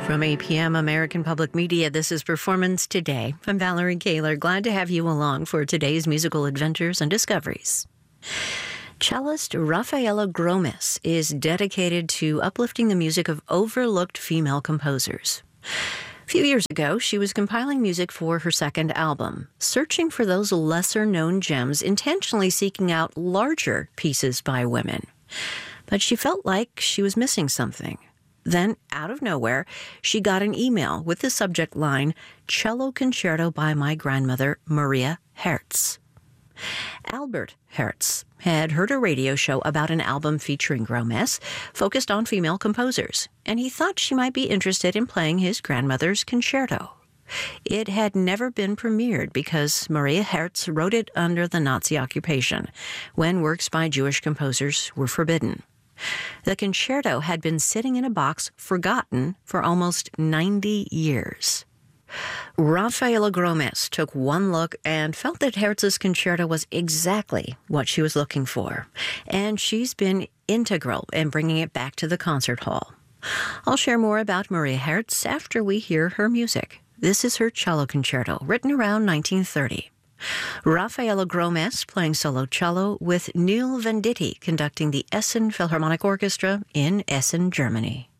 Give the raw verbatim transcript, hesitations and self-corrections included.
From A P M American Public Media, this is Performance Today. I'm Valerie Kaler. Glad to have you along for today's musical adventures and discoveries. Cellist Rafaela Gromes is dedicated to uplifting the music of overlooked female composers. A few years ago, she was compiling music for her second album, searching for those lesser-known gems, intentionally seeking out larger pieces by women. But she felt like she was missing something. Then, out of nowhere, she got an email with the subject line, Cello Concerto by My Grandmother, Maria Herz. Albert Herz had heard a radio show about an album featuring Gromes, focused on female composers, and he thought she might be interested in playing his grandmother's concerto. It had never been premiered because Maria Herz wrote it under the Nazi occupation, when works by Jewish composers were forbidden. The concerto had been sitting in a box, forgotten, for almost ninety years. Rafaela Gromes took one look and felt that Herz's concerto was exactly what she was looking for, and she's been integral in bringing it back to the concert hall. I'll share more about Maria Herz after we hear her music. This is her cello concerto, written around nineteen thirty. Rafaela Gromes playing solo cello with Neil Venditti conducting the Essen Philharmonic Orchestra in Essen, Germany.